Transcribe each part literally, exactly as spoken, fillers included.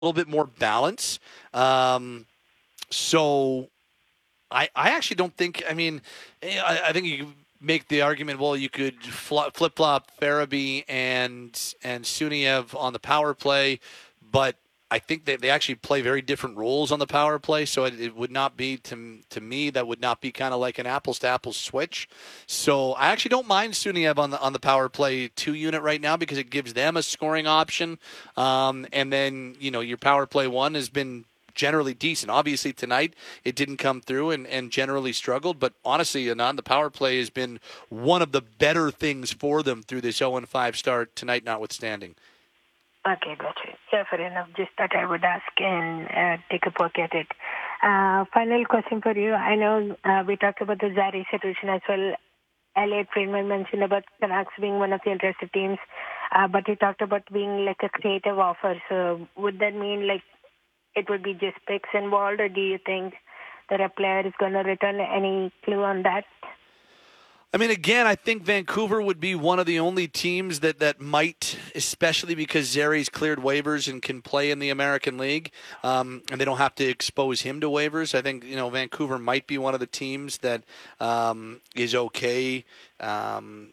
little bit more balance. Um, so I, I actually don't think. I mean, I, I think you could make the argument. Well, you could flip flop Farabee and and Suniev on the power play, but I think that they actually play very different roles on the power play. So it, it would not be to to me that would not be kind of like an apples to apples switch. So I actually don't mind Suniev on the on the power play two unit right now because it gives them a scoring option. Um, and then you know your power play one has been generally decent. Obviously, tonight it didn't come through and, and generally struggled. But honestly, Anand, the power play has been one of the better things for them through this oh and five start tonight, notwithstanding. Okay, got it. Yeah, fair enough. Just thought I would ask and uh, take a poke at it. Uh, final question for you. I know uh, we talked about the Zary situation as well. Elliot Friedman mentioned about Canucks being one of the interested teams, uh, but he talked about being like a creative offer. So would that mean like it would be just picks involved, or do you think that a player is going to return? Any clue on that? I mean, again, I think Vancouver would be one of the only teams that, that might, especially because Zary's cleared waivers and can play in the American League, um, and they don't have to expose him to waivers. I think, you know, Vancouver might be one of the teams that um, is okay um,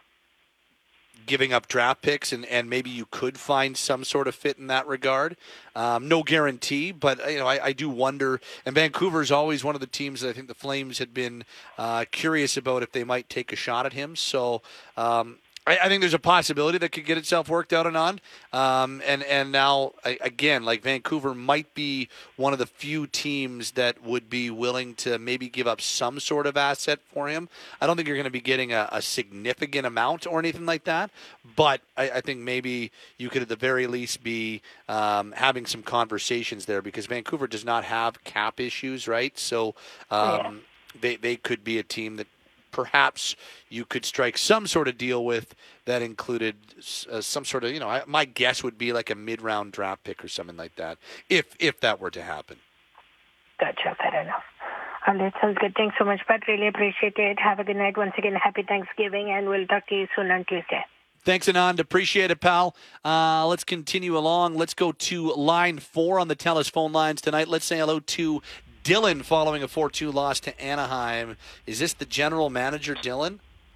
giving up draft picks, and, and maybe you could find some sort of fit in that regard. Um, no guarantee, but you know I, I do wonder. And Vancouver is always one of the teams that I think the Flames had been uh, curious about if they might take a shot at him. So um, I, I think there's a possibility that could get itself worked out and on. Um, and and now I, again, like Vancouver might be one of the few teams that would be willing to maybe give up some sort of asset for him. I don't think you're going to be getting a, a significant amount or anything like that, but I, I think maybe you could at the very least be um, having some conversations there because Vancouver does not have cap issues, right? So um, Yeah. they they could be a team that perhaps you could strike some sort of deal with that included uh, some sort of, you know, I, my guess would be like a mid-round draft pick or something like that, if if that were to happen. Gotcha, fair enough. All right, sounds good. Thanks so much, Pat. Really appreciate it. Have a good night. Once again, happy Thanksgiving, and we'll talk to you soon on Tuesday. Thanks, Anand. Appreciate it, pal. Uh, let's continue along. Let's go to line four on the TELUS phone lines tonight. Let's say hello to Dylan following a four two loss to Anaheim. Is this the general manager, Dylan?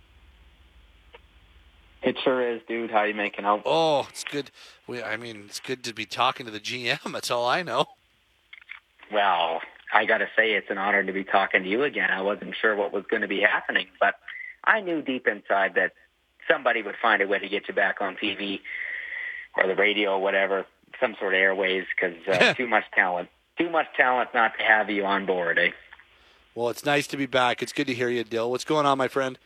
It sure is, dude. How you making out? Oh, it's good. We, I mean, it's good to be talking to the G M. That's all I know. Well, I got to say it's an honor to be talking to you again. I wasn't sure what was going to be happening, but I knew deep inside that somebody would find a way to get you back on T V or the radio or whatever, some sort of airways, because uh, too much talent. Too much talent not to have you on board, eh? Well, it's nice to be back. It's good to hear you, Dill. What's going on, my friend?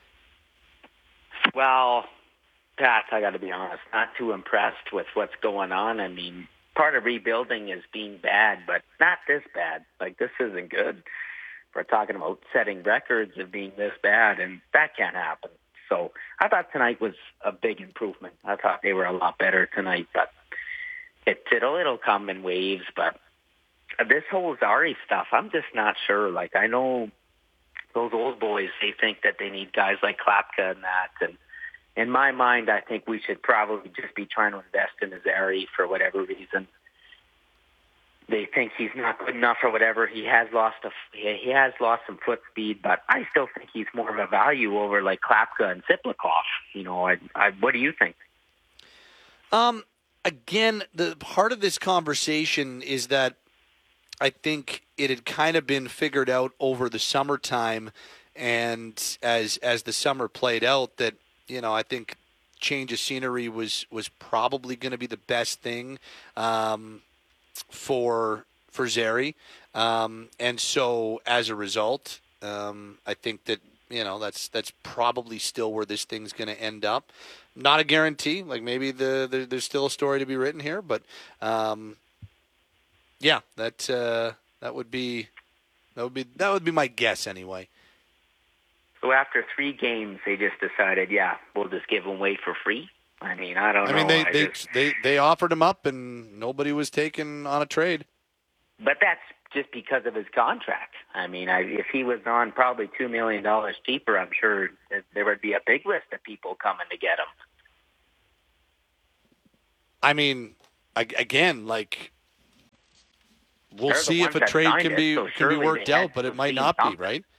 Well, Pat, I got to be honest, not too impressed with what's going on. I mean, part of rebuilding is being bad, but not this bad. Like, this isn't good. We're talking about setting records of being this bad, and that can't happen. So I thought tonight was a big improvement. I thought they were a lot better tonight, but it, it'll, it'll come in waves. But this whole Zary stuff, I'm just not sure. Like, I know those old boys, they think that they need guys like Klapka and that. And in my mind, I think we should probably just be trying to invest in Zary for whatever reason. They think he's not good enough or whatever. He has lost a, he has lost some foot speed, but I still think he's more of a value over like Klapka and Ziplikov. You know, I, I, what do you think? Um, again, the part of this conversation is that I think it had kind of been figured out over the summertime, and as as the summer played out, that you know I think change of scenery was was probably going to be the best thing um, for for Zary, um, and so as a result, um, I think that you know that's that's probably still where this thing's going to end up. Not a guarantee. Like maybe the, the there's still a story to be written here, but. Um, Yeah, that uh, that would be that would be that would be my guess anyway. So after three games, they just decided, yeah, we'll just give him away for free. I mean, I don't I know. mean, they I they, just... they they offered him up, and nobody was taken on a trade. But that's just because of his contract. I mean, I, if he was on probably two million dollars cheaper, I'm sure there would be a big list of people coming to get him. I mean, again, like. we'll see if a trade can be, it, so can be worked out, but it might not something. be, right?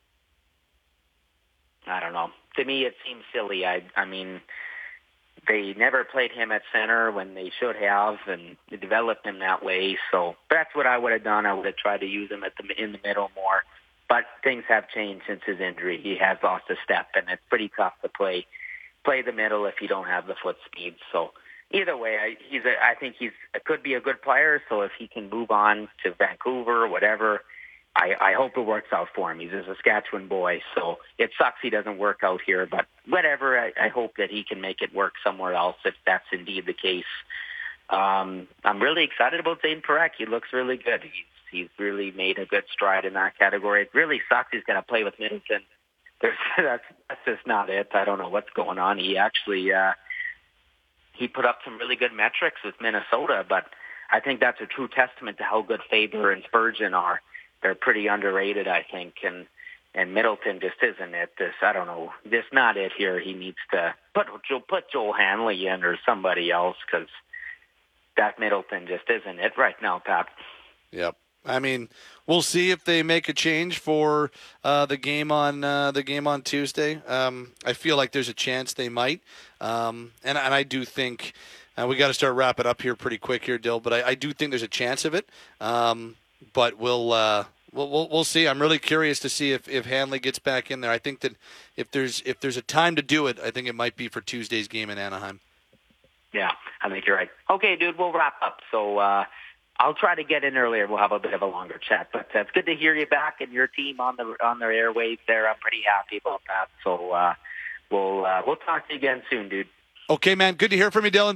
I don't know. To me, it seems silly. I, I mean, they never played him at center when they should have, and they developed him that way. So that's what I would have done. I would have tried to use him at the in the middle more. But things have changed since his injury. He has lost a step, and it's pretty tough to play play the middle if you don't have the foot speed. So either way, I, he's a, I think he's could be a good player. So if he can move on to Vancouver or whatever, I, I hope it works out for him. He's a Saskatchewan boy, so it sucks he doesn't work out here. But whatever, I, I hope that he can make it work somewhere else if that's indeed the case. Um, I'm really excited about Zane Parekh. He looks really good. He's he's really made a good stride in that category. It really sucks he's going to play with Middleton. There's, that's that's just not it. I don't know what's going on. He actually uh, he put up some really good metrics with Minnesota, but I think that's a true testament to how good Faber and Spurgeon are. They're pretty underrated, I think, and and Middleton just isn't it. This I don't know. This not it here. He needs to put put Joel Hanley in or somebody else because that Middleton just isn't it right now, Pat. Yep. I mean, we'll see if they make a change for uh, the game on uh, the game on Tuesday. Um, I feel like there's a chance they might, um, and and I do think uh, we got to start wrapping up here pretty quick here, Dill. But I, I do think there's a chance of it. Um, but we'll, uh, we'll we'll we'll see. I'm really curious to see if, if Hanley gets back in there. I think that if there's if there's a time to do it, I think it might be for Tuesday's game in Anaheim. Yeah, I think you're right. Okay, dude, we'll wrap up. So. Uh, I'll try to get in earlier. We'll have a bit of a longer chat, but uh, it's good to hear you back and your team on the on their airwaves there. I'm pretty happy about that. So uh, we'll uh, we'll talk to you again soon, dude. Okay, man. Good to hear from you, Dylan.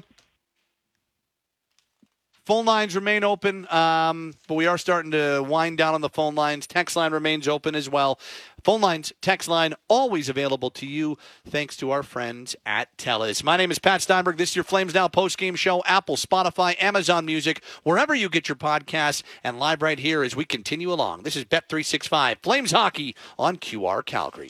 Phone lines remain open, um, but we are starting to wind down on the phone lines. Text line remains open as well. Phone lines, text line, always available to you thanks to our friends at TELUS. My name is Pat Steinberg. This is your Flames Now postgame show, Apple, Spotify, Amazon Music, wherever you get your podcasts, and live right here as we continue along. This is Bet three sixty-five, Flames Hockey on Q R Calgary.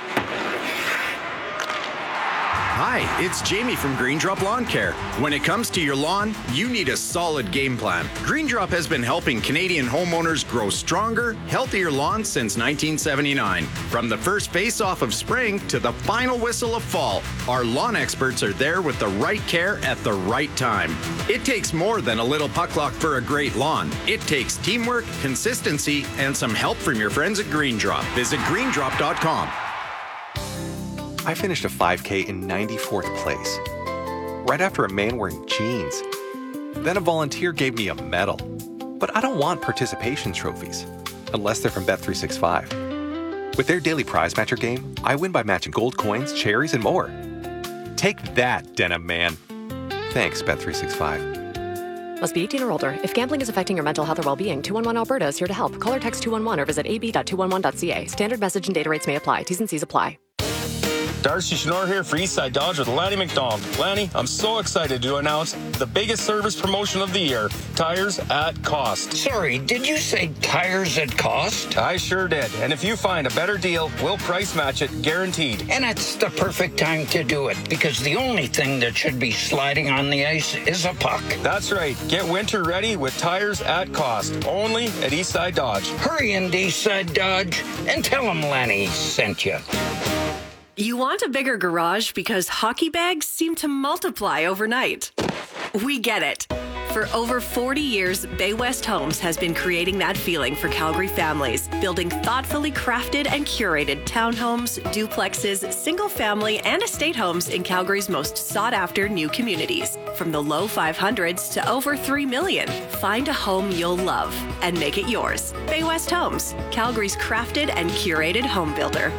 Hi, it's Jamie from Green Drop Lawn Care. When it comes to your lawn, you need a solid game plan. Green Drop has been helping Canadian homeowners grow stronger, healthier lawns since nineteen seventy-nine. From the first face-off of spring to the final whistle of fall, our lawn experts are there with the right care at the right time. It takes more than a little puck luck for a great lawn. It takes teamwork, consistency, and some help from your friends at Green Drop. Visit green drop dot com. I finished a five K in ninety-fourth place, right after a man wearing jeans. Then a volunteer gave me a medal. But I don't want participation trophies, unless they're from Bet three sixty-five. With their daily prize matcher game, I win by matching gold coins, cherries, and more. Take that, Denim Man. Thanks, Bet three sixty-five. Must be eighteen or older. If gambling is affecting your mental health or well-being, two one one Alberta is here to help. Call or text two one one or visit a b dot two one one dot c a. Standard message and data rates may apply. T's and C's apply. Darcy Schnorr here for Eastside Dodge with Lanny McDonald. Lanny, I'm so excited to announce the biggest service promotion of the year, Tires at Cost. Sorry, did you say tires at cost? I sure did. And if you find a better deal, we'll price match it, guaranteed. And it's the perfect time to do it, because the only thing that should be sliding on the ice is a puck. That's right. Get winter ready with Tires at Cost, only at Eastside Dodge. Hurry in Eastside Dodge and tell them Lanny sent you. You want a bigger garage because hockey bags seem to multiply overnight. We get it. For over forty years, Bay West Homes has been creating that feeling for Calgary families, building thoughtfully crafted and curated townhomes, duplexes, single-family, and estate homes in Calgary's most sought-after new communities. From the low five hundreds to over three million, find a home you'll love and make it yours. Bay West Homes, Calgary's crafted and curated home builder.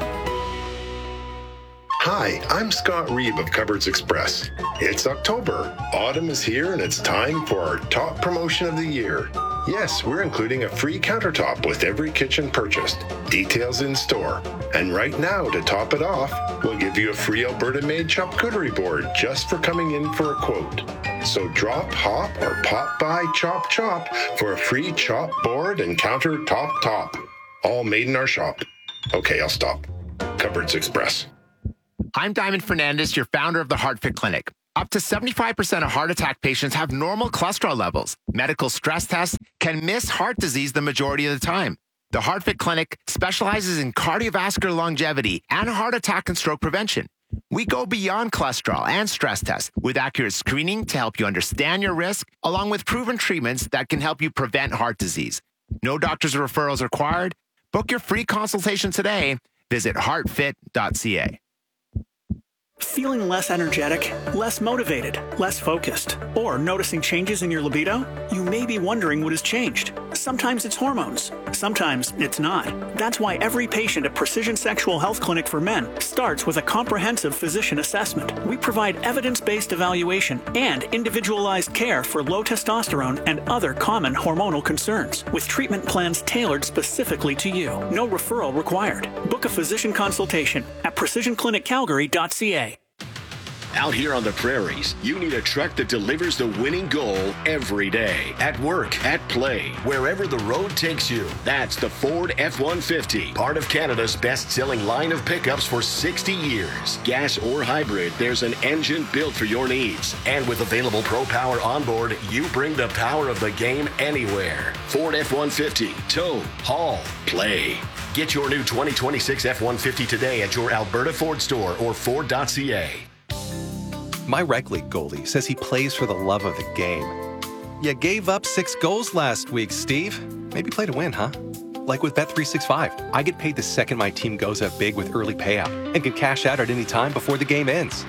Hi, I'm Scott Reeb of Cupboards Express. It's October. Autumn is here and it's time for our top promotion of the year. Yes, we're including a free countertop with every kitchen purchased. Details in store. And right now, to top it off, we'll give you a free Alberta-made charcuterie board just for coming in for a quote. So drop, hop, or pop by Chop Chop for a free chop board and countertop top. All made in our shop. Okay, I'll stop. Cupboards Express. I'm Diamond Fernandez, your founder of the HeartFit Clinic. Up to seventy-five percent of heart attack patients have normal cholesterol levels. Medical stress tests can miss heart disease the majority of the time. The HeartFit Clinic specializes in cardiovascular longevity and heart attack and stroke prevention. We go beyond cholesterol and stress tests with accurate screening to help you understand your risk, along with proven treatments that can help you prevent heart disease. No doctors or referrals required. Book your free consultation today. Visit heart fit dot c a. Feeling less energetic, less motivated, less focused, or noticing changes in your libido? You may be wondering what has changed. Sometimes it's hormones. Sometimes it's not. That's why every patient at Precision Sexual Health Clinic for Men starts with a comprehensive physician assessment. We provide evidence-based evaluation and individualized care for low testosterone and other common hormonal concerns, with treatment plans tailored specifically to you. No referral required. Book a physician consultation at precision clinic calgary dot c a. Out here on the prairies, you need a truck that delivers the winning goal every day. At work, at play, wherever the road takes you. That's the Ford F one fifty, part of Canada's best-selling line of pickups for sixty years. Gas or hybrid, there's an engine built for your needs. And with available Pro Power onboard, you bring the power of the game anywhere. Ford F one fifty, tow, haul, play. Get your new twenty twenty-six F one fifty today at your Alberta Ford store or ford dot c a. My rec league goalie says he plays for the love of the game. You gave up six goals last week, Steve. Maybe play to win, huh? Like with Bet three sixty-five, I get paid the second my team goes up big with early payout and can cash out at any time before the game ends.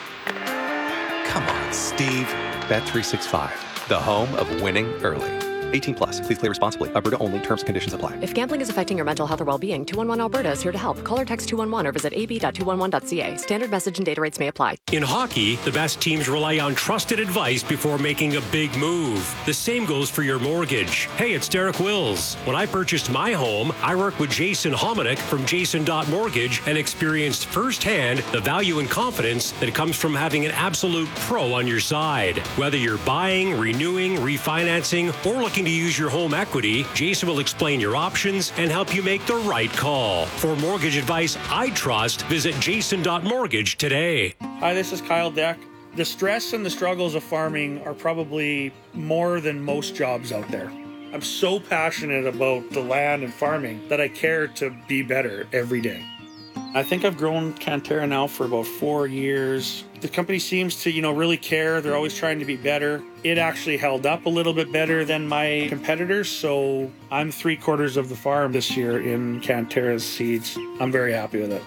Come on, Steve. Bet three sixty-five, the home of winning early. eighteen plus. Please play responsibly. Alberta only. Terms and conditions apply. If gambling is affecting your mental health or well-being, two one one Alberta is here to help. Call or text two one one or visit a b dot two one one dot c a. Standard message and data rates may apply. In hockey, the best teams rely on trusted advice before making a big move. The same goes for your mortgage. Hey, it's Derek Wills. When I purchased my home, I worked with Jason Hominick from Jason dot Mortgage and experienced firsthand the value and confidence that comes from having an absolute pro on your side. Whether you're buying, renewing, refinancing, or looking to use your home equity, Jason will explain your options and help you make the right call. For mortgage advice I trust, visit Jason dot Mortgage today. Hi, this is Kyle Deck. The stress and the struggles of farming are probably more than most jobs out there. I'm so passionate about the land and farming that I care to be better every day. I think I've grown Cantera now for about four years. The company seems to, you know, really care. They're always trying to be better. It actually held up a little bit better than my competitors, so I'm three quarters of the farm this year in Cantera's seeds. I'm very happy with it.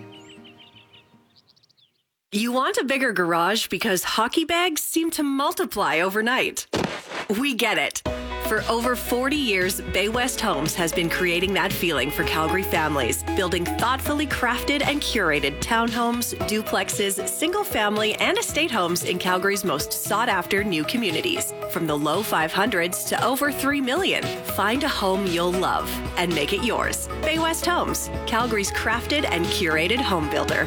You want a bigger garage because hockey bags seem to multiply overnight. We get it. For over forty years, Bay West Homes has been creating that feeling for Calgary families, building thoughtfully crafted and curated townhomes, duplexes, single-family, and estate homes in Calgary's most sought-after new communities. From the low five hundreds to over three million, find a home you'll love and make it yours. Bay West Homes, Calgary's crafted and curated home builder.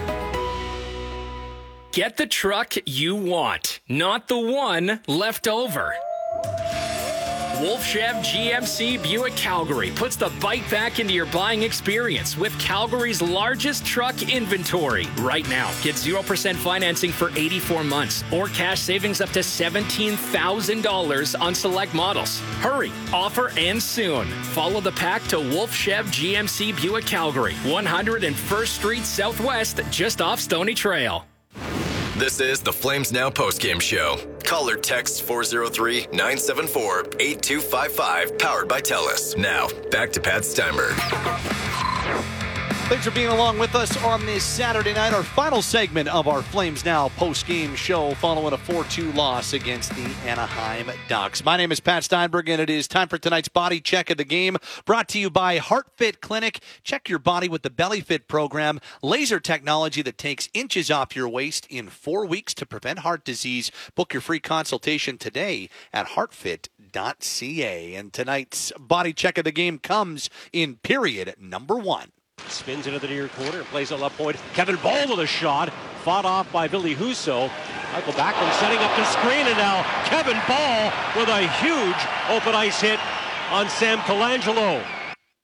Get the truck you want, not the one left over. Wolf Chev G M C Buick Calgary puts the bite back into your buying experience with Calgary's largest truck inventory. Right now, get zero percent financing for eighty-four months or cash savings up to seventeen thousand dollars on select models. Hurry, offer ends soon. Follow the pack to Wolf Chev G M C Buick Calgary, one hundred first Street Southwest, just off Stony Trail. This is the Flames Now postgame show. Call or text four oh three, nine seven four, eight two five five, powered by TELUS. Now, back to Pat Steinberg. Thanks for being along with us on this Saturday night, our final segment of our Flames Now post-game show following a four two loss against the Anaheim Ducks. My name is Pat Steinberg, and it is time for tonight's Body Check of the Game, brought to you by HeartFit Clinic. Check your body with the BellyFit program, laser technology that takes inches off your waist in four weeks to prevent heart disease. Book your free consultation today at heart fit dot c a. And tonight's Body Check of the Game comes in period number one. Spins into the near corner and plays a left point. Kevin Ball with a shot. Fought off by Billy Husso. Michael Backlund setting up the screen, and now Kevin Ball with a huge open ice hit on Sam Colangelo.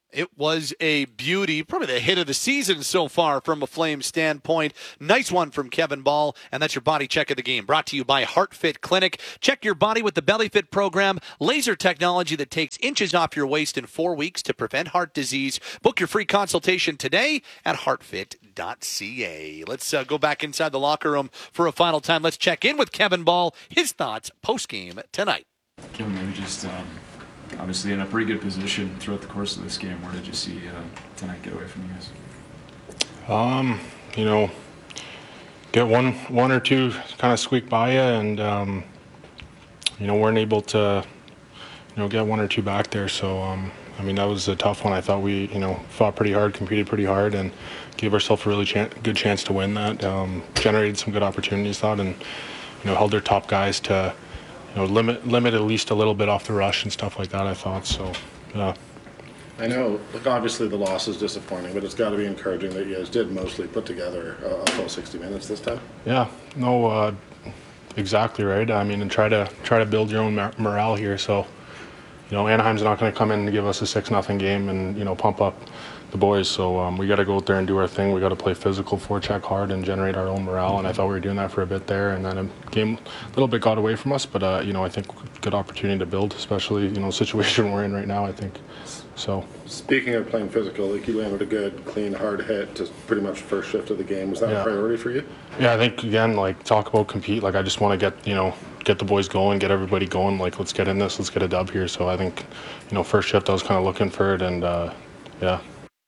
It was a beauty, probably the hit of the season so far from a Flames standpoint. Nice one from Kevin Ball, and that's your body check of the game. Brought to you by HeartFit Clinic. Check your body with the BellyFit program, laser technology that takes inches off your waist in four weeks to prevent heart disease. Book your free consultation today at heart fit dot c a. Let's uh, go back inside the locker room for a final time. Let's check in with Kevin Ball. His thoughts post-game tonight. Kevin, maybe just um, obviously in a pretty good position throughout the course of this game. Where did you see uh, tonight get away from you guys? Um, you know, get one, one or two kind of squeak by you, and um, you know, weren't able to, you know, get one or two back there. So, um, I mean, that was a tough one. I thought we, you know, fought pretty hard, competed pretty hard, and gave ourselves a really chan- good chance to win that. Um, generated some good opportunities, thought, and you know, held their top guys to, you know, limit limit at least a little bit off the rush and stuff like that, I thought. So, yeah. I know, like, obviously the loss is disappointing, but it's got to be encouraging that you guys did mostly put together a full sixty minutes this time. Yeah, no, uh, exactly right. I mean, and try to try to build your own mor- morale here. So, you know, Anaheim's not going to come in and give us a six nothing game and, you know, pump up the boys. So um, we got to go out there and do our thing. We got to play physical, forecheck hard, and generate our own morale. And I thought we were doing that for a bit there. And then a game a little bit got away from us. But, uh, you know, I think good opportunity to build, especially, you know, the situation we're in right now, I think. So. Speaking of playing physical, like, you landed a good, clean, hard hit to pretty much first shift of the game. Was that Yeah. a priority for you? Yeah, I think, again, like, talk about compete. Like, I just want to get, you know, get the boys going, get everybody going. Like, let's get in this. Let's get a dub here. So I think, you know, first shift I was kind of looking for it. And, uh, yeah.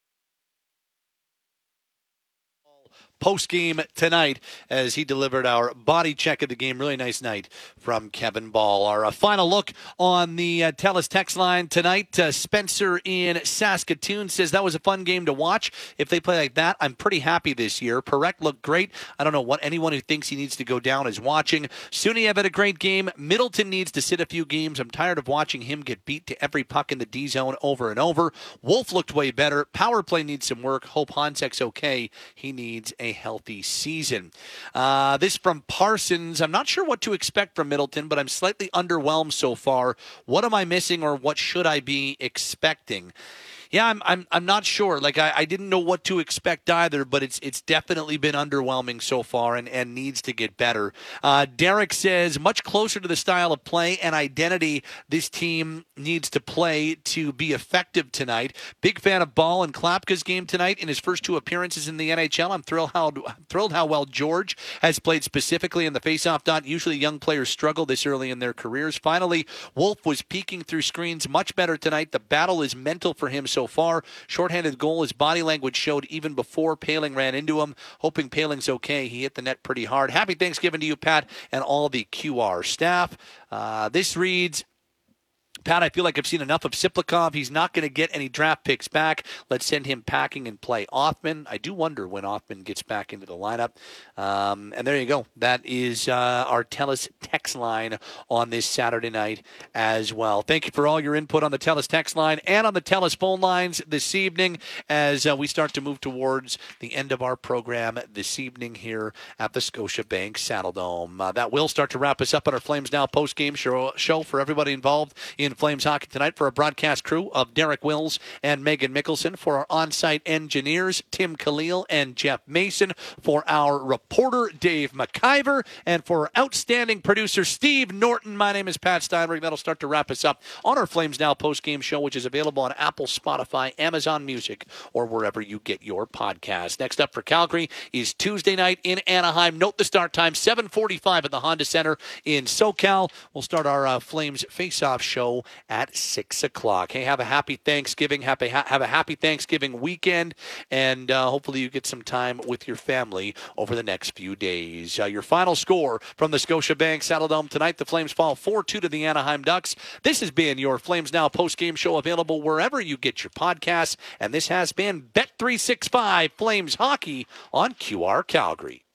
Post-game tonight as he delivered our body check of the game. Really nice night from Kevin Ball. Our uh, final look on the uh, TELUS text line tonight. Uh, Spencer in Saskatoon says that was a fun game to watch. If they play like that, I'm pretty happy this year. Perek looked great. I don't know what anyone who thinks he needs to go down is watching. Suniev had a great game. Middleton needs to sit a few games. I'm tired of watching him get beat to every puck in the D zone over and over. Wolf looked way better. Power play needs some work. Hope Honsek's okay. He needs a healthy season. Uh, this from Parsons. I'm not sure what to expect from Middleton, but I'm slightly underwhelmed so far. What am I missing, or what should I be expecting? Yeah, I'm I'm I'm not sure. Like, I, I didn't know what to expect either, but it's it's definitely been underwhelming so far and, and needs to get better. Uh, Derek says, much closer to the style of play and identity this team needs to play to be effective tonight. Big fan of Ball and Klapka's game tonight in his first two appearances in the N H L. I'm thrilled how thrilled how well George has played specifically in the faceoff dot. Usually young players struggle this early in their careers. Finally, Wolf was peeking through screens much better tonight. The battle is mental for him so far. Shorthanded goal, his body language showed even before Poehling ran into him. Hoping Poehling's okay. He hit the net pretty hard. Happy Thanksgiving to you, Pat, and all the Q R staff. Uh, this reads, Pat, I feel like I've seen enough of Siplikov. He's not going to get any draft picks back. Let's send him packing and play Othman. I do wonder when Othman gets back into the lineup. Um, and there you go. That is uh, our TELUS text line on this Saturday night as well. Thank you for all your input on the TELUS text line and on the TELUS phone lines this evening as uh, we start to move towards the end of our program this evening here at the Scotiabank Saddledome. Uh, that will start to wrap us up on our Flames Now post-game show, show for everybody involved in Flames hockey tonight. For our broadcast crew of Derek Wills and Megan Mickelson, for our on-site engineers Tim Khalil and Jeff Mason, for our reporter Dave McIver, and for our outstanding producer Steve Norton. My name is Pat Steinberg. That'll start to wrap us up on our Flames Now post-game show, which is available on Apple, Spotify, Amazon Music, or wherever you get your podcasts. Next up for Calgary is Tuesday night in Anaheim. Note the start time, seven forty-five at the Honda Center in SoCal. We'll start our uh, Flames face-off show at six o'clock. Hey, have a happy Thanksgiving. Happy, ha- have a happy Thanksgiving weekend, and uh, hopefully you get some time with your family over the next few days. Uh, your final score from the Scotiabank Saddledome tonight, the Flames fall four two to the Anaheim Ducks. This has been your Flames Now post-game show, available wherever you get your podcasts, and this has been Bet three sixty-five Flames Hockey on Q R Calgary.